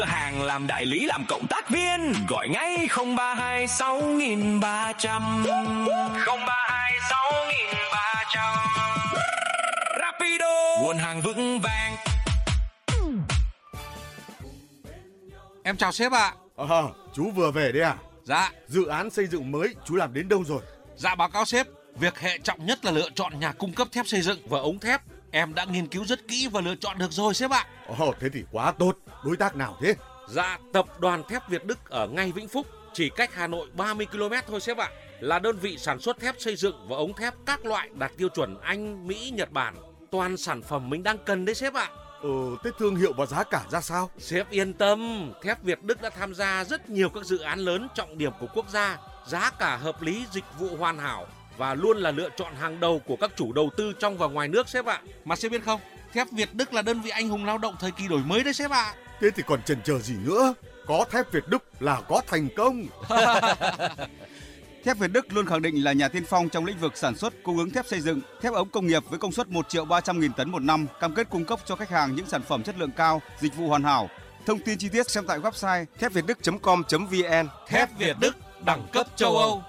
Hàng làm đại lý, làm cộng tác viên, gọi ngay 032 6300. 032 6300. Rapido, nguồn hàng vững vàng. Em chào sếp ạ. Chú vừa về đấy à? Dạ. Dự án xây dựng mới chú làm đến đâu rồi? Dạ báo cáo sếp, việc hệ trọng nhất là lựa chọn nhà cung cấp thép xây dựng và ống thép. Em đã nghiên cứu rất kỹ và lựa chọn được rồi sếp ạ. Thế thì quá tốt. Đối tác nào thế? Dạ, tập đoàn thép Việt Đức ở ngay Vĩnh Phúc, chỉ cách Hà Nội 30 km thôi sếp ạ. Là đơn vị sản xuất thép xây dựng và ống thép các loại đạt tiêu chuẩn Anh, Mỹ, Nhật Bản. Toàn sản phẩm mình đang cần đấy sếp ạ. Thế thương hiệu và giá cả ra sao? Sếp yên tâm, thép Việt Đức đã tham gia rất nhiều các dự án lớn trọng điểm của quốc gia. Giá cả hợp lý, dịch vụ hoàn hảo và luôn là lựa chọn hàng đầu của các chủ đầu tư trong và ngoài nước sếp ạ. Mà sếp biết không, thép Việt Đức là đơn vị anh hùng lao động thời kỳ đổi mới đấy sếp ạ. Thế thì còn chần chờ gì nữa? Có thép Việt Đức là có thành công. Thép Việt Đức luôn khẳng định là nhà tiên phong trong lĩnh vực sản xuất, cung ứng thép xây dựng, thép ống công nghiệp với công suất 1.300.000 tấn một năm, cam kết cung cấp cho khách hàng những sản phẩm chất lượng cao, dịch vụ hoàn hảo. Thông tin chi tiết xem tại website thepvietduc.com.vn. Thép Việt Đức, đẳng cấp châu Âu.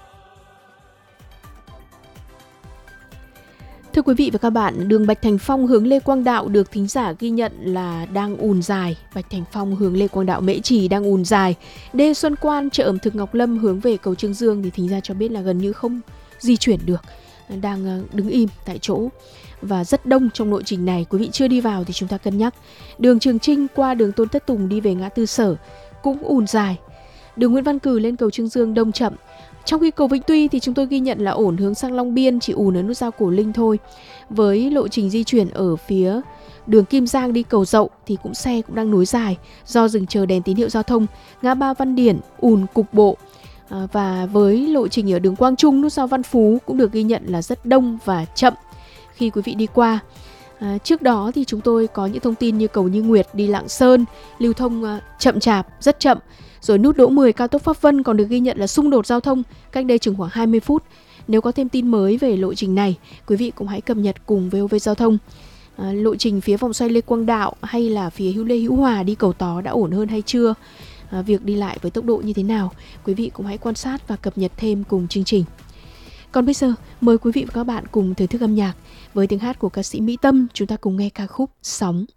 Thưa quý vị và các bạn, đường Bạch Thành Phong hướng Lê Quang Đạo được thính giả ghi nhận là đang ùn dài. Bạch Thành Phong hướng Lê Quang Đạo Mễ Trì đang ùn dài. Đê Xuân Quan chợ ẩm thực Ngọc Lâm hướng về cầu Trương Dương thì thính giả cho biết là gần như không di chuyển được, đang đứng im tại chỗ và rất đông trong lộ trình này. Quý vị chưa đi vào thì chúng ta cân nhắc. Đường Trường Trinh qua đường Tôn Thất Tùng đi về ngã tư Sở cũng ùn dài. Đường Nguyễn Văn Cừ lên cầu Trương Dương đông chậm. Trong khi cầu Vĩnh Tuy thì chúng tôi ghi nhận là ổn hướng sang Long Biên, chỉ ùn ở nút giao Cổ Linh thôi. Với lộ trình di chuyển ở phía đường Kim Giang đi cầu Dậu thì xe cũng đang nối dài do dừng chờ đèn tín hiệu giao thông. Ngã ba Văn Điển ùn cục bộ. Và với lộ trình ở đường Quang Trung, nút giao Văn Phú cũng được ghi nhận là rất đông và chậm khi quý vị đi qua. Trước đó thì chúng tôi có những thông tin như cầu Như Nguyệt đi Lạng Sơn lưu thông chậm chạp, rất chậm. Rồi nút đỗ 10 cao tốc Pháp Vân còn được ghi nhận là xung đột giao thông cách đây chừng khoảng 20 phút. Nếu có thêm tin mới về lộ trình này, quý vị cũng hãy cập nhật cùng VOV Giao thông. Lộ trình phía vòng xoay Lê Quang Đạo hay là phía Lê Hữu Hòa đi cầu Tó đã ổn hơn hay chưa? Việc đi lại với tốc độ như thế nào? Quý vị cũng hãy quan sát và cập nhật thêm cùng chương trình. Còn bây giờ, mời quý vị và các bạn cùng thưởng thức âm nhạc với tiếng hát của ca sĩ Mỹ Tâm. Chúng ta cùng nghe ca khúc Sóng.